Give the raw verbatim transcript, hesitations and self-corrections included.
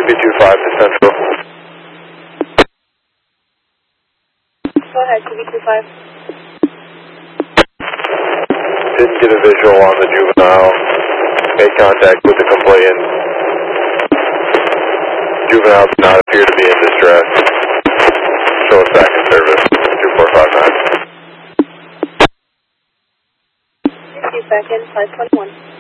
B two five to Central. Go ahead, C B two five. Didn't get a visual on the juvenile. Made contact with the complainant. Juvenile does not appear to be in distress. Show us back in service. two four five nine. He's back in five twenty-one.